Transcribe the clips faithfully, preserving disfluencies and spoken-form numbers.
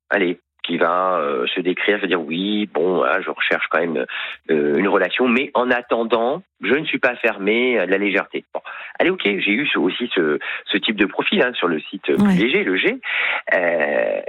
allez, qui va euh, se décrire, je veux dire oui, bon, voilà, je recherche quand même euh, une relation, mais en attendant, je ne suis pas fermé à de la légèreté. Bon, allez, ok, j'ai eu aussi ce, ce type de profil hein, sur le site ouais. plus léger, le G. Euh,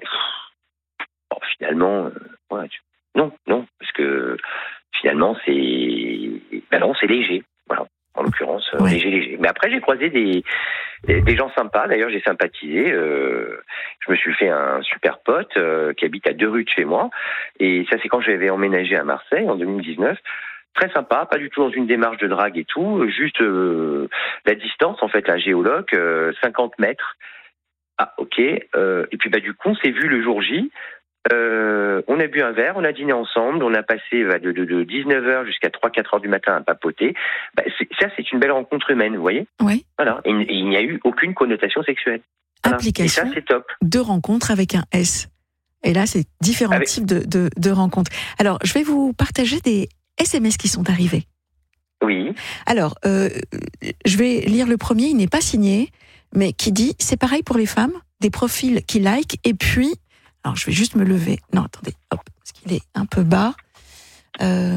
bon, finalement, euh, ouais, tu... non, non, parce que finalement, c'est, ben non, c'est léger, voilà. En l'occurrence, euh, ouais. léger, léger. Mais après, j'ai croisé des, des, des gens sympas. D'ailleurs, j'ai sympathisé. Euh, je me suis fait un super pote euh, qui habite à deux rues de chez moi. Et ça, c'est quand j'avais emménagé à Marseille en deux mille dix-neuf. Très sympa, pas du tout dans une démarche de drague et tout. Juste euh, la distance, en fait, la géologue, euh, cinquante mètres. Ah, ok. Euh, et puis, bah, du coup, on s'est vu le jour J. Euh, on a bu un verre, on a dîné ensemble, on a passé bah, de, de, de dix-neuf heures jusqu'à trois quatre heures du matin à papoter. Bah, c'est, ça, c'est une belle rencontre humaine, vous voyez ? Oui. Voilà. Et, et il n'y a eu aucune connotation sexuelle. Voilà. Application et ça, c'est top. De rencontres avec un S. Et là, c'est différents avec... types de, de, de rencontres. Alors, je vais vous partager des S M S qui sont arrivés. Oui. Alors, euh, je vais lire le premier, il n'est pas signé, mais qui dit, c'est pareil pour les femmes, des profils qui like, et puis... Alors, je vais juste me lever. Non, attendez, hop, parce qu'il est un peu bas. Euh,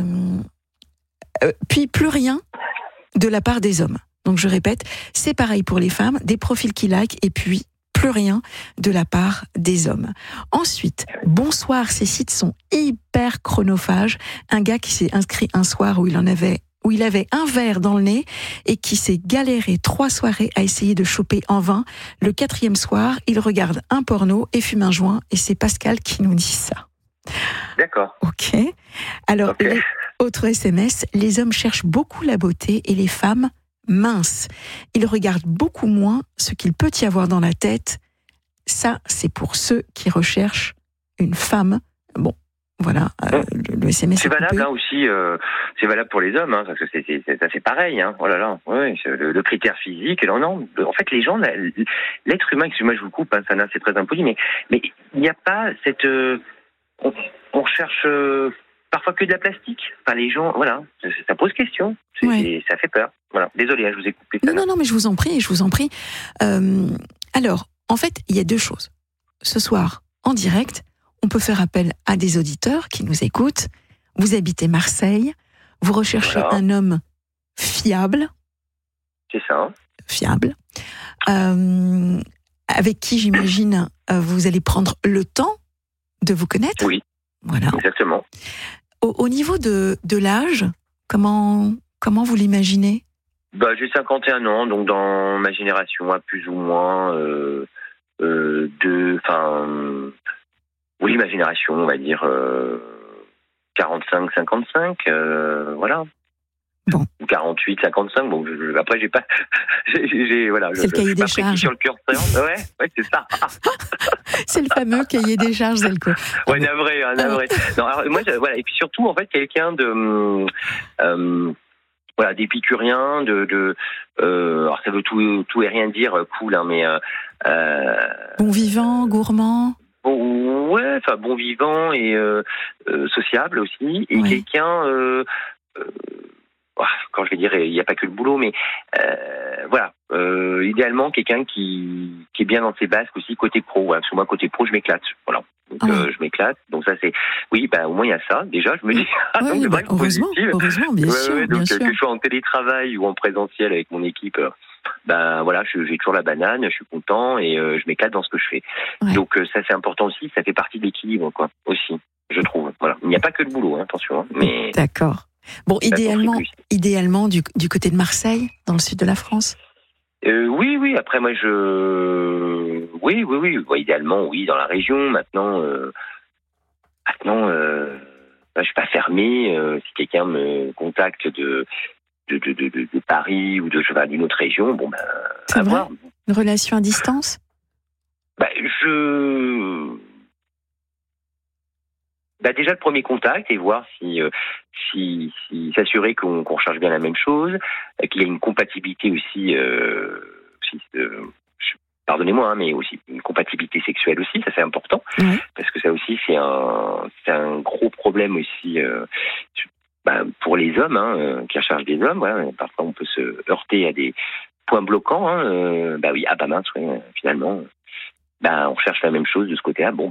euh, puis, plus rien de la part des hommes. Donc, je répète, c'est pareil pour les femmes, des profils qui like, et puis, plus rien de la part des hommes. Ensuite, bonsoir, ces sites sont hyper chronophages. Un gars qui s'est inscrit un soir où il en avait... où il avait un verre dans le nez et qui s'est galéré trois soirées à essayer de choper en vain. Le quatrième soir, il regarde un porno et fume un joint, et c'est Pascal qui nous dit ça. D'accord. Ok. Alors, okay. Les autres S M S, les hommes cherchent beaucoup la beauté et les femmes minces. Ils regardent beaucoup moins ce qu'il peut y avoir dans la tête. Ça, c'est pour ceux qui recherchent une femme. Bon. Voilà, euh, le, le S M S. C'est valable hein, aussi, euh, c'est valable pour les hommes, hein, parce que c'est, c'est, c'est, ça c'est pareil. Hein, oh là là, ouais, c'est le, le critère physique. Non, non. En fait, les gens, l'être humain, excusez-moi, je vous coupe, hein, ça c'est très impoli, mais mais il n'y a pas cette, euh, on, on cherche euh, parfois que de la plastique. Enfin, les gens, voilà, ça, ça pose question. C'est, ouais. Ça fait peur. Voilà. Désolé, hein, je vous ai coupé. Non, non, non, mais je vous en prie, je vous en prie. Euh, alors, en fait, il y a deux choses. Ce soir, en direct. On peut faire appel à des auditeurs qui nous écoutent. Vous habitez Marseille, vous recherchez voilà. un homme fiable. C'est ça. Fiable. Euh, avec qui, j'imagine, vous allez prendre le temps de vous connaître. Oui. Voilà. Exactement. Au, au niveau de, de l'âge, comment, comment vous l'imaginez ? Bah, j'ai cinquante et un ans, donc dans ma génération, à plus ou moins euh, euh, de... Enfin... Oui, ma génération, on va dire euh, quarante-cinq cinquante-cinq, euh, voilà. Bon. Ou quarante-huit cinquante-cinq. Bon, je, je, après j'ai pas, j'ai, j'ai voilà. C'est je, le cahier des charges. Sur le cœur, ouais, ouais, c'est ça. C'est le fameux cahier des charges, Zelko. Ouais, navré, hein, navré. Non, alors moi, je, voilà, et puis surtout, en fait, quelqu'un de, euh, voilà, d'épicurien, de, de, euh, alors ça veut tout, tout et rien dire, cool, hein, mais. Euh, bon vivant, gourmand. Bon, ouais, enfin bon vivant et euh, euh, sociable aussi, et ouais. quelqu'un, euh, euh, quand je vais dire, il n'y a pas que le boulot, mais euh, voilà, euh, idéalement quelqu'un qui qui est bien dans ses basques aussi côté pro. Ouais, parce que moi côté pro, je m'éclate, voilà. Donc ah ouais. euh, je m'éclate, donc ça c'est, oui, bah au moins il y a ça. Déjà, je me dis, ah, donc, oui, bah, heureusement, heureusement, bien ouais, sûr, ouais, donc bien sûr. que je sois en télétravail ou en présentiel avec mon équipe. Euh, Ben voilà, je, j'ai toujours la banane, je suis content et euh, je m'éclate dans ce que je fais. Ouais. Donc euh, ça c'est important aussi, ça fait partie de l'équilibre quoi, aussi, je trouve. Voilà, il n'y a pas que le boulot, hein, attention. Hein, mais d'accord. Bon, idéalement, idéalement du, du côté de Marseille, dans le sud de la France. Euh, oui, oui. Après moi je, oui, oui, oui. Ouais, idéalement, oui, dans la région. Maintenant, euh... maintenant, euh... ben, je suis pas fermé. Euh, si quelqu'un me contacte de De, de, de, de Paris ou de je vais d'une autre région, bon ben c'est à vrai. voir. Une relation à distance. Ben je, ben déjà le premier contact et voir si euh, si, si s'assurer qu'on, qu'on recherche bien la même chose, qu'il y a une compatibilité aussi, euh, aussi euh, pardonnez-moi, hein, mais aussi une compatibilité sexuelle aussi, ça c'est important, ouais. parce que ça aussi c'est un c'est un gros problème aussi. Euh, Ben, pour les hommes, hein, qui recherchent des hommes, voilà, parfois on peut se heurter à des points bloquants. Hein, euh, bah oui, ah bah mince, ouais, finalement, bah on recherche la même chose de ce côté-là. Bon,